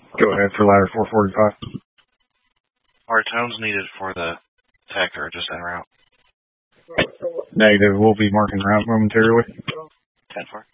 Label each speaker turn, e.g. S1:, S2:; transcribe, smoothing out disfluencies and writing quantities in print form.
S1: Go ahead for ladder 445.
S2: Are tones needed for the tech or just en route?
S1: Negative. We'll be marking route momentarily.
S2: 10-4.